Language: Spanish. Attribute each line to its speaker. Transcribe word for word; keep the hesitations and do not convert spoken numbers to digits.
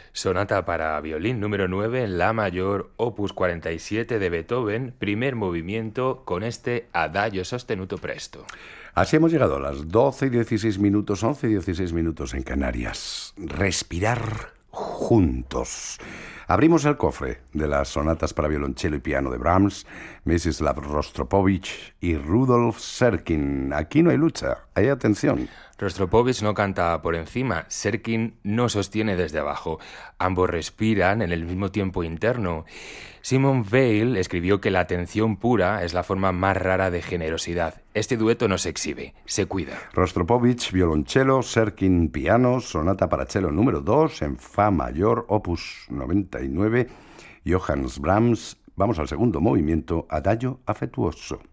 Speaker 1: Sonata para violín número nueve en la mayor, opus cuarenta y siete de Beethoven, primer movimiento con este Adagio sostenuto presto.
Speaker 2: Así hemos llegado a las doce y dieciséis minutos, once y dieciséis minutos en Canarias. Respirar juntos. Abrimos el cofre de las sonatas para violonchelo y piano de Brahms, Mstislav Rostropovich y Rudolf Serkin. Aquí no hay lucha, hay atención.
Speaker 1: Rostropovich no canta por encima, Serkin no sostiene desde abajo. Ambos respiran en el mismo tiempo interno. Simon Weil escribió que la atención pura es la forma más rara de generosidad. Este dueto no se exhibe, se cuida.
Speaker 2: Rostropovich, violonchelo, Serkin, piano, sonata para cello número dos en fa mayor, opus noventa y nueve, Johannes Brahms. Vamos al segundo movimiento, Adagio afectuoso.